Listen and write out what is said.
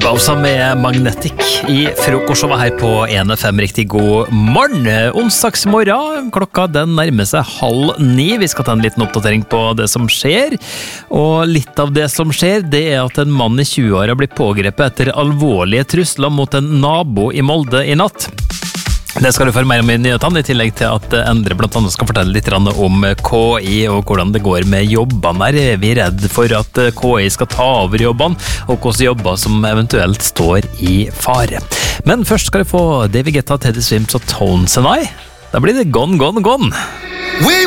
Bausa med Magnetic i frokostshowet her på 1FM. Riktig god morgen. Onsdagsmorgen, klokka den nærmer seg 8:30. Vi skal ta en liten oppdatering på det som skjer. Og litt av det som skjer, det er at en mann i 20-åra blir pågrepet etter alvorlige trusler mot en nabo i Molde i natt. Det skal du få mer om i nyhetene, i tillegg til at Endre blant annet skal fortelle litt om KI og hvordan det går med jobbene der. Vi er redd for at KI skal ta over jobbene, og hvilke jobber som eventuelt står i fare. Men først skal du få David Guetta, Teddy Swims og Tones and I. Da blir det gone, gone, gone. We